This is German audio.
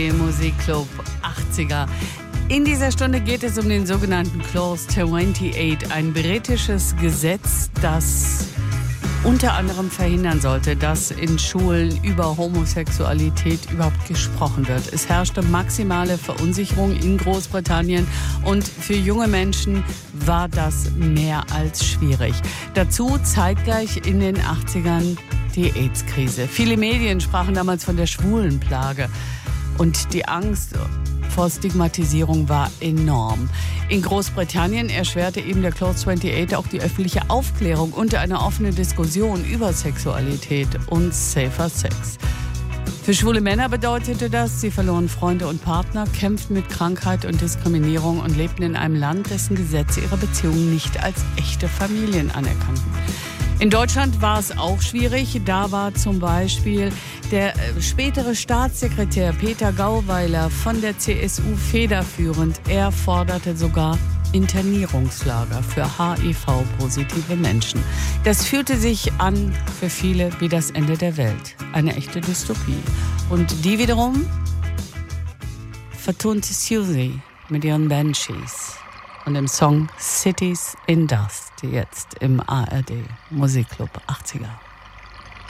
Musikclub 80er. In dieser Stunde geht es um den sogenannten Clause 28, ein britisches Gesetz, das unter anderem verhindern sollte, dass in Schulen über Homosexualität überhaupt gesprochen wird. Es herrschte maximale Verunsicherung in Großbritannien und für junge Menschen war das mehr als schwierig. Dazu zeitgleich in den 80ern die AIDS-Krise. Viele Medien sprachen damals von der Schwulenplage und die Angst vor Stigmatisierung war enorm. In Großbritannien erschwerte eben der Clause 28 auch die öffentliche Aufklärung und eine offene Diskussion über Sexualität und safer Sex. Für schwule Männer bedeutete das, sie verloren Freunde und Partner, kämpften mit Krankheit und Diskriminierung und lebten in einem Land, dessen Gesetze ihre Beziehungen nicht als echte Familien anerkannten. In Deutschland war es auch schwierig. Da war zum Beispiel der spätere Staatssekretär Peter Gauweiler von der CSU federführend. Er forderte sogar Internierungslager für HIV-positive Menschen. Das fühlte sich an für viele wie das Ende der Welt. Eine echte Dystopie. Und die wiederum vertonte Susie mit ihren Banshees und dem Song Cities in Dust, jetzt im ARD Musikclub 80er.